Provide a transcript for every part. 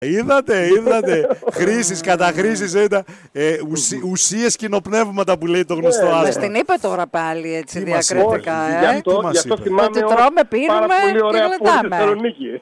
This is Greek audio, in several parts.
Είδατε. Χρήσεις, καταχρήσεις, ουσίες κοινοπνεύματα που λέει το γνωστό άσμα. Μας την είπε τώρα πάλι έτσι διακριτικά. Γι' αυτό θυμάμαι ότι τρώμε, πίνουμε και γλεντάμε.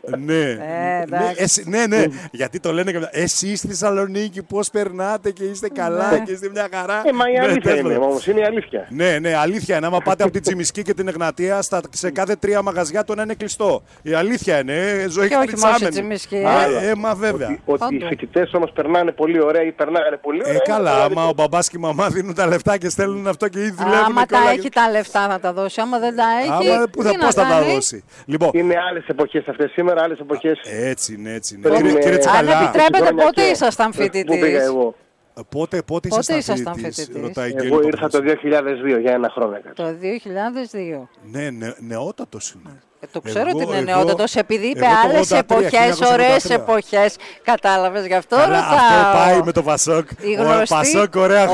Ναι, γιατί το λένε και εσείς στη Θεσσαλονίκη πώς περνάτε και είστε καλά και είστε μια χαρά. Μα η αλήθεια είναι όμως, είναι η αλήθεια. Ναι, αλήθεια είναι. Άμα πάτε από την Τσιμισκή και την Εγνατία, σε κάθε 3 μαγαζιά το ένα είναι κλειστό. Η αλήθεια είναι, ζωή χαριτσάμενη. Μα βέβαια. Ότι οι φοιτητές όμως περνάνε πολύ ωραία ή περνάγανε πολύ ωραία. Καλά, άμα ο μπαμπάς και η μαμά δίνουν τα λεφτά και στέλνουν αυτό και ήδη δουλεύουν. Άμα τα έχει τα λεφτά να τα δώσει, άμα δεν τα έχει. Πώς θα τα δώσει. Λοιπόν, είναι άλλες εποχές αυτές σήμερα, άλλες εποχές. Έτσι είναι. Κύριε Τσουκαλά, αν επιτρέπετε, πότε ήσασταν φοιτητής? Πού πήγα εγώ? Πότε ήσασταν φοιτητής? Εγώ ήρθα το 2002 για 1 χρόνο. Το 2002. Ναι, νεότατος είναι. Το ξέρω ότι είναι νεότατος, επειδή είπε άλλες εποχές, ωραίες εποχές. Κατάλαβες, γι' αυτό ρωτάω. Αυτό πάει με το Πασόκ. Πασόκ, ωραία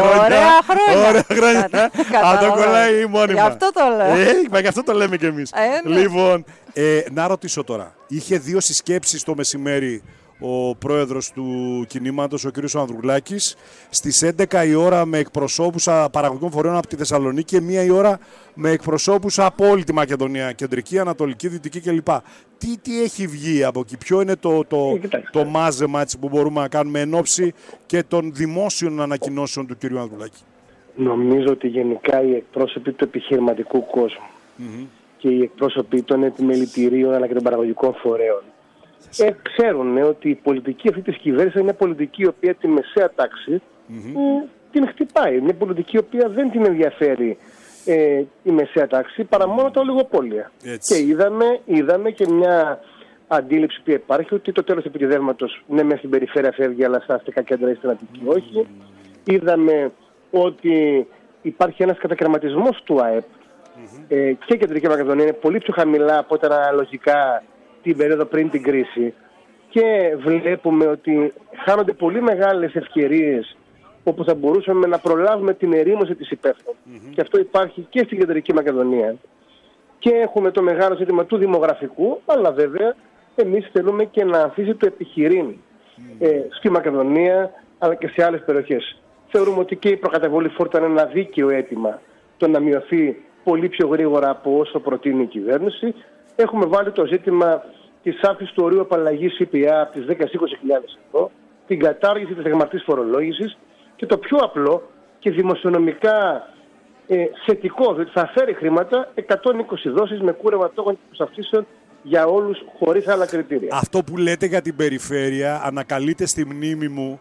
χρόνια. Αυτό κολλάει μόνιμα. Γι' αυτό το λέω. Γι' αυτό το λέμε κι εμείς. Λοιπόν, να ρωτήσω τώρα. Είχε 2 συσκέψεις το μεσημέρι ο πρόεδρος του κινήματος, ο κ. Ανδρουλάκης, στις 11 η ώρα με εκπροσώπους παραγωγικών φορέων από τη Θεσσαλονίκη και 1 η ώρα με εκπροσώπους από όλη τη Μακεδονία, κεντρική, ανατολική, δυτική κλπ. Τι έχει βγει από εκεί, ποιο είναι το μάζεμα έτσι, που μπορούμε να κάνουμε εν ώψη και των δημόσιων ανακοινώσεων του κ. Ανδρουλάκη? Νομίζω ότι γενικά οι εκπρόσωποι του επιχειρηματικού κόσμου και οι εκπρόσωποι των επιμελητηρίων αλλά και των παραγωγικών φορέων ξέρουν ότι η πολιτική αυτή της κυβέρνησης είναι μια πολιτική η οποία τη μεσαία τάξη την χτυπάει. Μια πολιτική η οποία δεν την ενδιαφέρει η μεσαία τάξη παρά μόνο τα ολιγοπόλια. Και είδαμε και μια αντίληψη που υπάρχει ότι το τέλος του επιδεύματος ναι μέσα στην περιφέρεια φεύγει αλλά στα αστικά κέντρα ή στην Αττική όχι. Είδαμε ότι υπάρχει ένας κατακαιρματισμός του ΑΕΠ και η Κεντρική Μακεδονία είναι πολύ πιο χαμηλά από τα αναλογικά την περίοδο πριν την κρίση και βλέπουμε ότι χάνονται πολύ μεγάλες ευκαιρίες όπου θα μπορούσαμε να προλάβουμε την ερήμωση της υπαίθρου. Και αυτό υπάρχει και στην Κεντρική Μακεδονία. Και έχουμε το μεγάλο ζήτημα του δημογραφικού, αλλά βέβαια εμείς θέλουμε και να αφήσει το επιχειρήν στη Μακεδονία αλλά και σε άλλες περιοχές. Θεωρούμε ότι και η προκαταβολή φόρτου είναι ένα δίκαιο αίτημα το να μειωθεί πολύ πιο γρήγορα από όσο προτείνει η κυβέρνηση. Έχουμε βάλει το ζήτημα της αύξησης του ορίου απαλλαγής ΦΠΑ από τις 10-20.000 ευρώ, την κατάργηση της δεγματής φορολόγησης και το πιο απλό και δημοσιονομικά θετικό, διότι θα φέρει χρήματα 120 δόσεις με κούρεμα τόκων και προσαυξήσεων για όλους χωρίς άλλα κριτήρια. Αυτό που λέτε για την περιφέρεια ανακαλείται στη μνήμη μου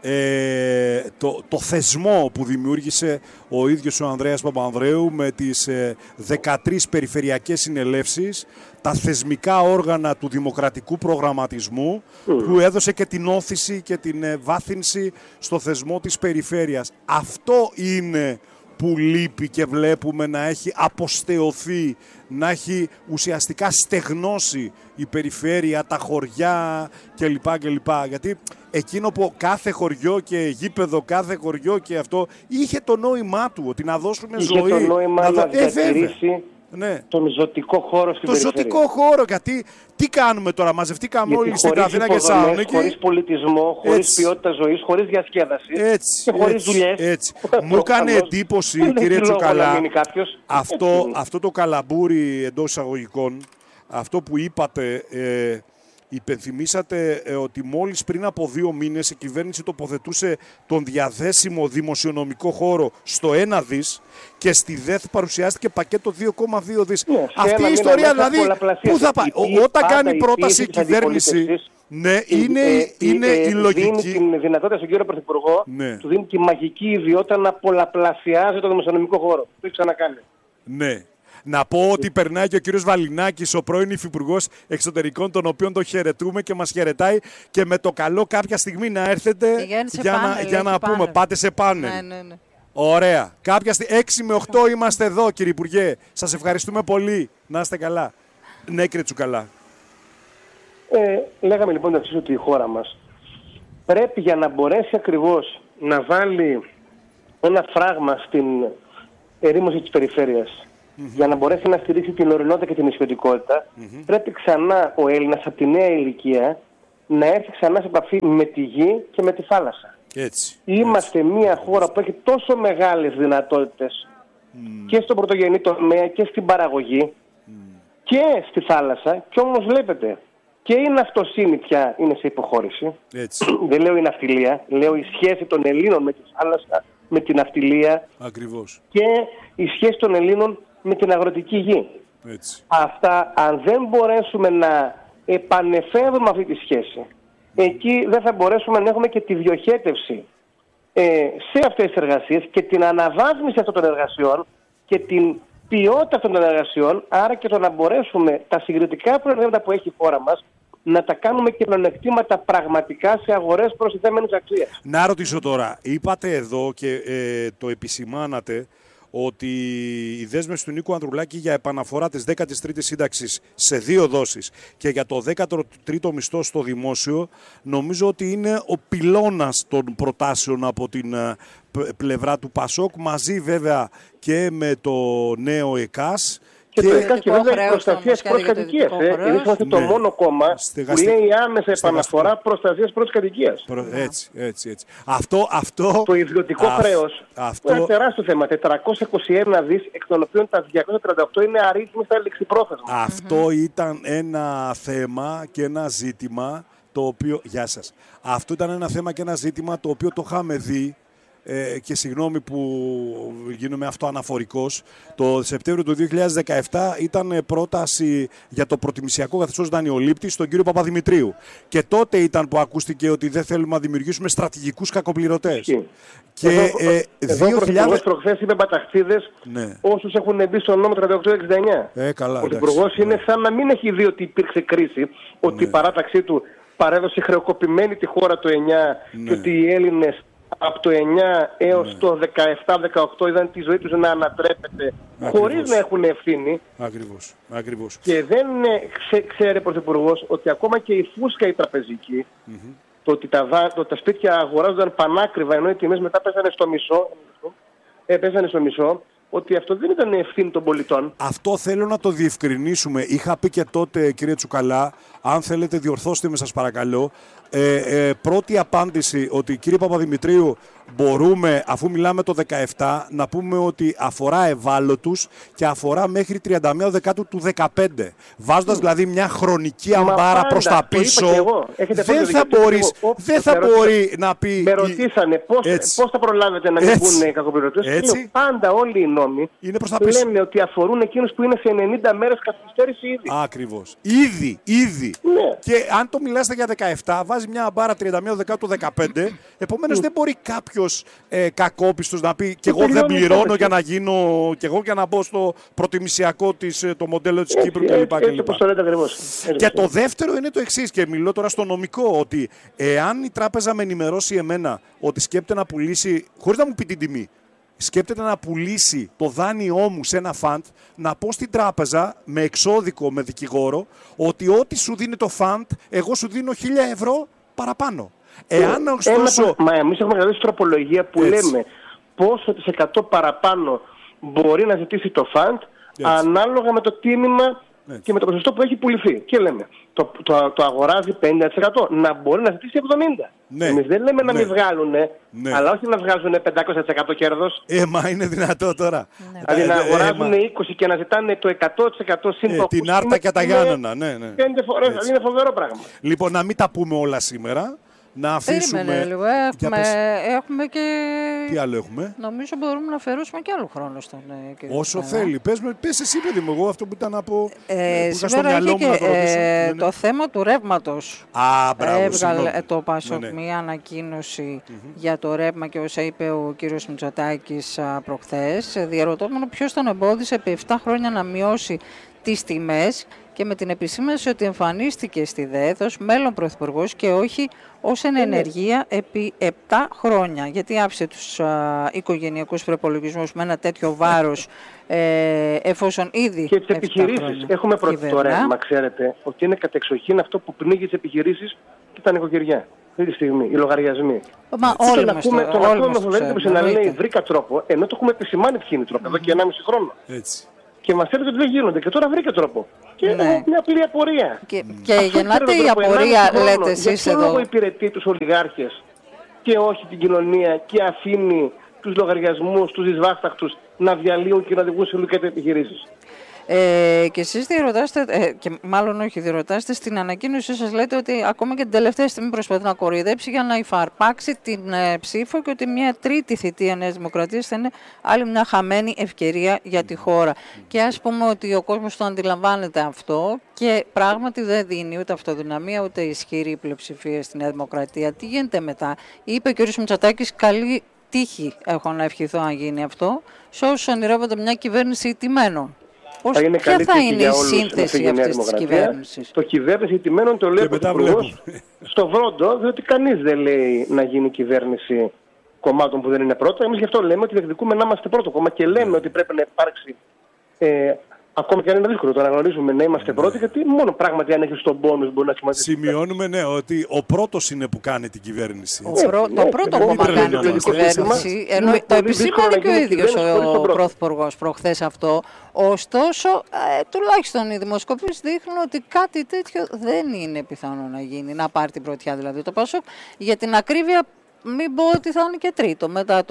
το θεσμό που δημιούργησε ο ίδιος ο Ανδρέας Παπανδρέου με τις 13 περιφερειακές συνελεύσεις, τα θεσμικά όργανα του δημοκρατικού προγραμματισμού που έδωσε και την όθηση και την βάθυνση στο θεσμό της περιφέρειας. Αυτό είναι που λείπει και βλέπουμε να έχει αποστεωθεί, να έχει ουσιαστικά στεγνώσει η περιφέρεια, τα χωριά κλπ. Γιατί εκείνο που κάθε χωριό και γήπεδο, κάθε χωριό και αυτό είχε το νόημά του, ότι να δώσουμε ζωή. Είχε το νόημα να διατηρήσει τον ζωτικό χώρο στην περιφέρεια. Το ζωτικό χώρο, γιατί τι κάνουμε τώρα, μαζευτήκαμε όλοι στην Αθήνα και Θεσσαλονίκη. Χωρίς πολιτισμό, χωρίς ποιότητα ζωής, χωρίς διασκέδαση και χωρίς δουλειές. Μου έκανε εντύπωση, κύριε Τσουκαλά, αυτό το καλαμπούρι εντός εισαγωγικών, αυτό που είπατε, υπενθυμίσατε ότι μόλις πριν από 2 μήνες η κυβέρνηση τοποθετούσε τον διαθέσιμο δημοσιονομικό χώρο στο 1 δις και στη ΔΕΘ παρουσιάστηκε πακέτο 2,2 δις. Αυτή η ιστορία δηλαδή πού θα πάει? Όταν κάνει πρόταση η κυβέρνηση, ναι, είναι η λογική. Δίνει την δυνατότητα στον κύριο Πρωθυπουργό, του δίνει τη μαγική ιδιότητα να πολλαπλασιάζει το δημοσιονομικό χώρο. Το έχει ξανακάνει. Ναι. Να πω ότι περνάει και ο κύριος Βαλινάκης, ο πρώην υφυπουργός εξωτερικών, τον οποίον το χαιρετούμε και μας χαιρετάει και με το καλό κάποια στιγμή να έρθετε για να πούμε. Πάτε σε πάνελ. Ναι. Ωραία. 6 με 8 είμαστε εδώ, κύριε Υπουργέ. Σας ευχαριστούμε πολύ. Να είστε καλά. Ναι, κύριε Τσουκαλά. Λέγαμε λοιπόν ότι η χώρα μας πρέπει για να μπορέσει ακριβώς να βάλει ένα φράγμα στην ερήμωση της περιφέρειας, για να μπορέσει να στηρίξει την ορεινότητα και την νησιωτικότητα, πρέπει ξανά ο Έλληνας από τη νέα ηλικία να έρθει ξανά σε επαφή με τη γη και με τη θάλασσα. Έτσι. Είμαστε μια χώρα που έχει τόσο μεγάλες δυνατότητες και στον πρωτογενή τομέα και στην παραγωγή και στη θάλασσα, και όμως βλέπετε και η ναυτοσύνη πια είναι σε υποχώρηση. Δεν λέω η ναυτιλία, λέω η σχέση των Ελλήνων με τη θάλασσα, με την ναυτιλία. Ακριβώς. Και η σχέση των Ελλήνων με την αγροτική γη. Έτσι. Αυτά, αν δεν μπορέσουμε να επανεφεύρουμε αυτή τη σχέση, εκεί δεν θα μπορέσουμε να έχουμε και τη διοχέτευση σε αυτές τις εργασίες και την αναβάθμιση αυτών των εργασιών και την ποιότητα αυτών των εργασιών, άρα και το να μπορέσουμε τα συγκριτικά προβλήματα που έχει η χώρα μας να τα κάνουμε και πλεονεκτήματα πραγματικά σε αγορές προστιθέμενης αξίας. Να ρωτήσω τώρα, είπατε εδώ και το επισημάνατε ότι η δέσμευση του Νίκου Ανδρουλάκη για επαναφορά της 13ης σύνταξης σε 2 δόσεις και για το 13ο μισθό στο δημόσιο, νομίζω ότι είναι ο πυλώνας των προτάσεων από την πλευρά του ΠΑΣΟΚ, μαζί βέβαια και με το νέο ΕΚΑΣ. Και το ΕΚΑΣ και βέβαια προστασίας προς κατοικίας. Εμείς είμαστε το μόνο κόμμα που λέει άμεσα επαναφορά προστασίας προς κατοικίας. Έτσι. Αυτό, το ιδιωτικό χρέος είναι ένα τεράστιο θέμα. 421 δις, εκ των οποίων τα 238 είναι αρρύθμιστα ληξιπρόθεσμα. Αυτό ήταν ένα θέμα και ένα ζήτημα το οποίο... Γεια σας. Αυτό ήταν ένα θέμα και ένα ζήτημα το οποίο το είχαμε δει και συγγνώμη που γίνομαι αυτοαναφορικός. Το Σεπτέμβριο του 2017 ήταν πρόταση για το προτιμησιακό καθεστώς δανειολήπτη στον κύριο Παπαδημητρίου. Και τότε ήταν που ακούστηκε ότι δεν θέλουμε να δημιουργήσουμε στρατηγικούς κακοπληρωτές. Και προχθές είπε μπαταχτίδες όσους έχουν μπει στον νόμο 3869. Καλά, ο Υπουργός είναι σαν να μην έχει δει ότι υπήρξε κρίση, ότι η παράταξή του παρέδωσε χρεοκοπημένη τη χώρα το 9 και ότι οι Έλληνες από το 9 έως το 17-18 είδαν τη ζωή τους να ανατρέπεται χωρίς να έχουν ευθύνη. Ακριβώς. Και δεν ξέρει ο Πρωθυπουργός ότι ακόμα και η φούσκα η τραπεζική, το ότι τα σπίτια αγοράζονταν πανάκριβα ενώ οι τιμές μετά πέσανε στο μισό, ότι αυτό δεν ήταν ευθύνη των πολιτών. Αυτό θέλω να το διευκρινίσουμε. Είχα πει και τότε, κύριε Τσουκαλά, αν θέλετε διορθώστε με σας παρακαλώ, πρώτη απάντηση ότι κύριε Παπαδημητρίου μπορούμε, αφού μιλάμε το 17, να πούμε ότι αφορά ευάλωτους και αφορά μέχρι 31 Δεκάτου του 15. Βάζοντας δηλαδή μια χρονική αμπάρα προς τα πίσω, δεν θα μπορεί να πει... Με ρωτήσανε πώς θα προλάβετε να μην πούνε οι κακοπληρωτές. Πάντα όλοι οι νόμοι λένε ότι αφορούν εκείνους που είναι σε 90 μέρες καθυστέρηση ήδη. Ακριβώς. Ήδη. Ναι. Και αν το μιλάσετε για 17, βάζει μια αμπάρα 31 Δεκάτου του 15, επομένως δεν μπορεί κάποιος κακόπιστος να πει και εγώ δεν πληρώνω για να γίνω και εγώ για να μπω στο προτιμησιακό το μοντέλο της Κύπρου κλπ. Και το δεύτερο είναι το εξής, και μιλώ τώρα στο νομικό, ότι εάν η τράπεζα με ενημερώσει εμένα ότι σκέπτεται να πουλήσει, χωρίς να μου πει την τιμή, σκέπτεται να πουλήσει το δάνειό μου σε ένα φαντ, να πω στην τράπεζα με εξώδικο, με δικηγόρο, ότι ό,τι σου δίνει το φαντ, εγώ σου δίνω 1.000 ευρώ παραπάνω. Εάν ωστόσο... εμείς έχουμε γράψει τροπολογία που λέμε πόσο της 100 παραπάνω μπορεί να ζητήσει το φαντ ανάλογα με το τίμημα και με το ποσοστό που έχει πουληθεί. Και λέμε, το αγοράζει 50%, να μπορεί να ζητήσει 70%. Εμείς δεν λέμε να μην βγάλουν, αλλά όχι να βγάζουν 500% κέρδος. Μα είναι δυνατό τώρα. Δηλαδή να αγοράζουν 20 και να ζητάνε το 100% σύμφωνα. Την Άρτα και τα Γιάννενα. 5 φορές, δηλαδή είναι φοβερό πράγμα. Λοιπόν, να μην τα πούμε όλα σήμερα. Να αφήσουμε... Περίμενε λίγο, έχουμε και... Τι άλλο έχουμε? Νομίζω μπορούμε να αφαιρούσουμε και άλλο χρόνο στον κύριο. Όσο θέλει. Πες εσύ, παιδί μου, εγώ αυτό που ήταν από... Σήμερα είχε και το θέμα του ρεύματος. Έβγαλε το ΠΑΣΟΚ μια ανακοίνωση για το ρεύμα και όσα είπε ο κύριος Μητσοτάκης προχθές. Διαρωτώμενο ποιος τον εμπόδισε επί 7 χρόνια να μειώσει τις τιμές, και με την επισήμανση ότι εμφανίστηκε στη ΔΕΘ ως μέλλον πρωθυπουργός και όχι ως ενεργεία επί 7 χρόνια. Γιατί άφησε τους οικογενειακούς προϋπολογισμούς με ένα τέτοιο βάρος, εφόσον ήδη... Και τις επιχειρήσεις. Έχουμε πρώτη το ρεύμα, ξέρετε, ότι είναι κατεξοχήν αυτό που πνίγει τις επιχειρήσεις και τα νοικοκυριά. Αυτή τη στιγμή, οι λογαριασμοί. Μα όλοι μας το ακούμε με φοβερή να λέει βρήκα τρόπο, ενώ το έχουμε επισημάνει ποιοι είναι οι τρόποι εδώ και 1,5 χρόνο. Έτσι. Και μας έλεγε ότι δεν γίνονται. Και τώρα βρήκε τρόπο. Και έχω μια απλή απορία. Και γεννάται η απορία, λέτε εσείς εδώ. Για ποιο λόγο υπηρετεί τους ολιγάρχες και όχι την κοινωνία και αφήνει τους λογαριασμούς, τους δυσβάσταχτους να διαλύουν και να οδηγούν σε λουκέτες επιχειρήσεις. Και εσείς διερωτάστε, και μάλλον όχι διερωτάστε, στην ανακοίνωσή σας λέτε ότι ακόμα και την τελευταία στιγμή προσπαθεί να κοροϊδέψει για να υφαρπάξει την ψήφο και ότι μια τρίτη θητεία Νέας Δημοκρατίας θα είναι άλλη μια χαμένη ευκαιρία για τη χώρα. Και ας πούμε ότι ο κόσμος το αντιλαμβάνεται αυτό και πράγματι δεν δίνει ούτε αυτοδυναμία ούτε ισχυρή πλειοψηφία στη Νέα Δημοκρατία. Τι γίνεται μετά? Είπε ο κ. Μητσοτάκης, καλή τύχη έχω να ευχηθώ αν γίνει αυτό, σε όσους ονειρεύονται μια κυβέρνηση ηττημένων. Ποια θα είναι η σύνθεση αυτής της κυβέρνησης? Το κυβέρνηση ηττημένων το λέει ο Πρωθυπουργός στο Βρόντο, διότι κανείς δεν λέει να γίνει κυβέρνηση κομμάτων που δεν είναι πρώτο. Εμείς γι' αυτό λέμε ότι διεκδικούμε να είμαστε πρώτο κόμμα και λέμε ότι πρέπει να υπάρξει, ακόμα και αν είναι δύσκολο το να αναγνωρίζουμε να είμαστε πρώτοι, γιατί μόνο πράγματι αν έχεις τον πόνους μπορεί να σχηματίσει. Σημειώνουμε, ότι ο πρώτος είναι που κάνει την κυβέρνηση. Το πρώτο κόμμα κάνει την κυβέρνηση. Το επισήμανε και ο ίδιος ο Πρωθυπουργός προχθές αυτό. Ωστόσο, τουλάχιστον οι δημοσκοπήσεις δείχνουν ότι κάτι τέτοιο δεν είναι πιθανό να γίνει, να πάρει την πρωτιά δηλαδή το ΠΑΣΟΚ. Για την ακρίβεια, μην πω ότι θα είναι και τρίτο μετά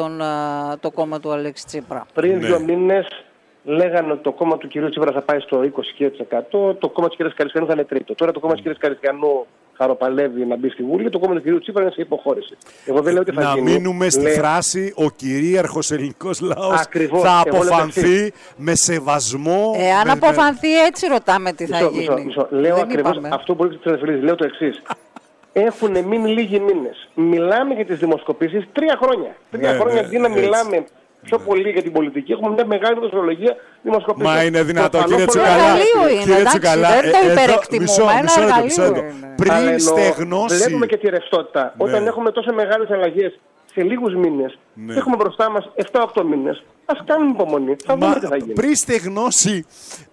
το κόμμα του Αλέξη Τσίπρα. Πριν 2 μήνες λέγανε ότι το κόμμα του κ. Τσίπρα θα πάει στο 20%, το κόμμα της κ. Καριστιανού θα είναι τρίτο. Τώρα το κόμμα της κ. Καριστιανού χαροπαλεύει να μπει στη Βουλή, το κόμμα του κ. Τσίπρα είναι σε υποχώρηση. Εγώ δεν λέω ότι θα να γίνει. Μείνουμε στη φράση «Ο κυρίαρχος ελληνικός λαός θα αποφανθεί με σεβασμό». Αν αποφανθεί έτσι ρωτάμε τι θα γίνει. Λέω ακριβώς αυτό που έχετε ξαναφιλήσει. Λέω το εξής. Έχουν μείνει λίγοι μήνες. Μιλάμε για τις δημοσκοπήσεις 3 χρόνια. 3 χρόνια αντί να μιλάμε πιο πολύ για την πολιτική, έχουμε μια μεγάλη δοσολογία δημοσκοπήσεων. Μα είναι δυνατό, κύριε Τσουκαλά. Κύριε Τσουκαλά, δεν το υπερεκτιμούμε. Ένα εργαλείο. Πριν στεγνώσει. Βλέπουμε και τη ρευστότητα. Όταν έχουμε τόσο μεγάλες αλλαγές σε λίγους μήνες, έχουμε μπροστά μας 7-8 μήνες. Ας κάνουμε υπομονή. Θα δούμε τι θα γίνει. Πριν στεγνώσει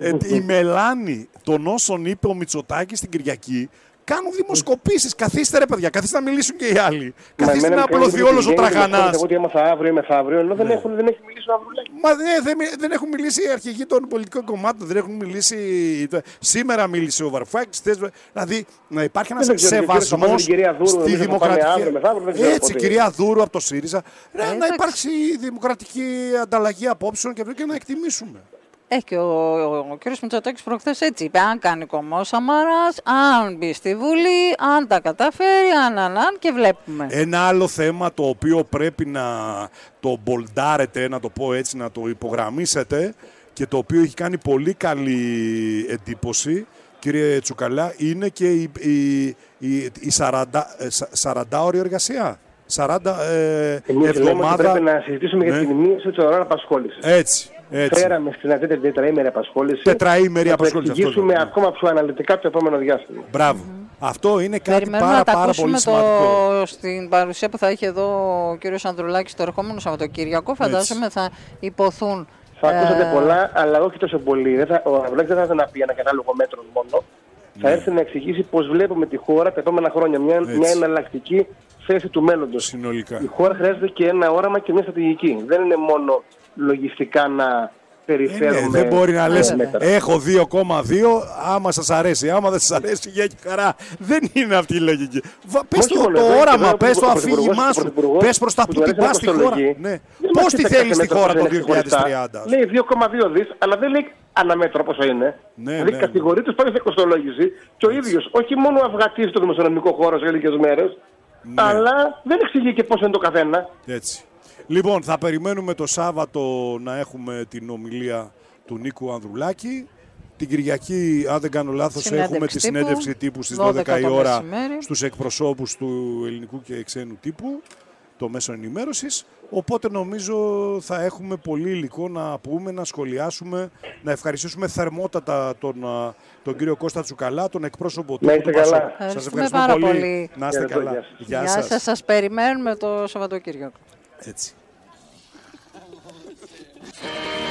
η μελάνη των όσων είπε ο Μητσοτάκης την Κυριακή, κάνουν δημοσκοπήσεις. Καθίστε ρε παιδιά, καθίστε να μιλήσουν και οι άλλοι. Καθίστε να απλωθεί όλος ο τραχανάς. Εγώ τι έμαθα αύριο ή μεθαύριο, ενώ δεν έχει μιλήσει ο Ανδρουλάκης. Μα δεν έχουν μιλήσει οι αρχηγοί των πολιτικών κομμάτων, δεν έχουν μιλήσει. Σήμερα μίλησε ο Βαρουφάκης. Δηλαδή να υπάρχει ένας σεβασμός στη δημοκρατική. Έτσι, κυρία Δούρου από το ΣΥΡΙΖΑ. Να υπάρξει δημοκρατική ανταλλαγή απόψεων και να εκτιμήσουμε. Και ο κ. Μητσοτάκης προχθές έτσι είπε, αν κάνει κομμό Σαμαράς, αν μπει στη Βουλή, αν τα καταφέρει, αν και βλέπουμε. Ένα άλλο θέμα το οποίο πρέπει να το μπολντάρετε, να το πω έτσι, να το υπογραμμίσετε και το οποίο έχει κάνει πολύ καλή εντύπωση, κύριε Τσουκαλά, είναι και η 40ωρη εργασία. 40 εβδομάδα. Πρέπει να συζητήσουμε για την μείωση των ωρών απασχόλησης. Έτσι. Φέραμε στην ατζέντα τετραήμερη απασχόληση. Τετραήμερη απασχόληση. Θα το εξηγήσουμε ακόμα πιο αναλυτικά το επόμενο διάστημα. Μπράβο. Αυτό είναι κάτι πάρα πολύ σημαντικό. Στην παρουσία που θα έχει εδώ ο κύριος Ανδρουλάκης το ερχόμενο Σαββατοκύριακο, φαντάζομαι θα υποθούν. Θα ακούσατε πολλά, αλλά όχι τόσο πολύ. Ο Ανδρουλάκης δεν θα έρθει να πει ένα κατάλογο μέτρων μόνο. Θα έρθει να εξηγήσει πώς βλέπουμε τη χώρα τα επόμενα χρόνια. Μια εναλλακτική θέση του μέλλοντος. Συνολικά. Η χώρα χρειάζεται και ένα όραμα και μια στρατηγική. Δεν είναι μόνο λογιστικά να περιφέρουμε. Δεν μπορεί να λες έχω 2,2 άμα σας αρέσει. Άμα δεν σας αρέσει για χαρά. Δεν είναι αυτή η λογική. Πες το όραμα, πες το αφήγημά σου. Πες προς τα που την πας στη χώρα. Πώς τη θέλεις στη χώρα το 2030. Λέει 2,2 δις, αλλά δεν λέει αναμέτρο πόσο είναι. Δηλαδή κατηγορεί τους πάλι σε κοστολόγηση και ο ίδιος όχι μόνο αυγατίζει το δημοσιονομικό χώρο σε λίγες μέρες, αλλά δεν εξηγεί και πώς είναι το καθένα. Έτσι. Λοιπόν, θα περιμένουμε το Σάββατο να έχουμε την ομιλία του Νίκου Ανδρουλάκη. Την Κυριακή, αν δεν κάνω λάθος, έχουμε τη συνέντευξη τύπου στις 12 η ώρα στους εκπροσώπους του ελληνικού και ξένου τύπου, το μέσο ενημέρωσης. Οπότε νομίζω θα έχουμε πολύ υλικό να πούμε, να σχολιάσουμε, να ευχαριστήσουμε θερμότατα τον κύριο Κώστα Τσουκαλά, τον εκπρόσωπο του ΠΑΣΟΚ. Σας ευχαριστούμε πολύ. Να είστε καλά. Γεια σας. Σας περιμένουμε το Σαββατοκύριακο. Έτσι.